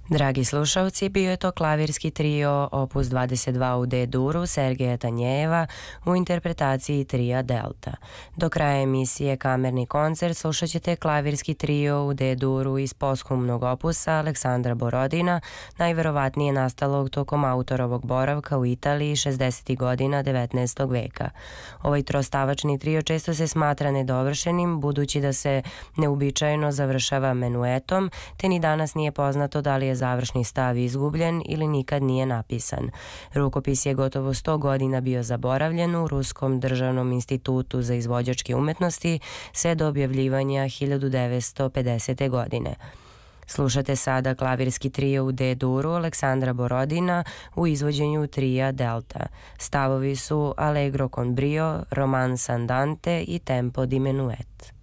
Dragi slušalci, bio je to klavirski trio opus 22 u D-duru Sergeja Tanjeva u interpretaciji trija Delta. Do kraja emisije Kamerni koncert slušat ćete klavirski trio u D-duru iz posthumnog opusa Aleksandra Borodina, najverovatnije nastalog tokom autorovog boravka u Italiji 60. godina 19. veka. Ovaj trostavačni trio često se smatra nedovršenim, budući da se neuobičajeno završava menuetom, te ni danas nije poznato da li je završni stav izgubljen ili nikad nije napisan. Rukopis je gotovo 100 godina bio zaboravljen u Ruskom državnom institutu za izvođačke umetnosti sve do objavljivanja 1950. godine. Slušate sada klavirski trio u D-duru Aleksandra Borodina u izvođenju trija Delta. Stavovi su Allegro con brio, Romanza andante i Tempo di menuet.